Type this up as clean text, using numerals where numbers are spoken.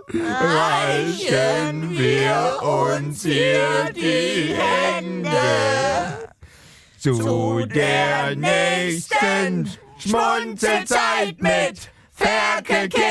reichen wir uns hier die Hände. Zu der nächsten Schmunzelzeit mit Ferkel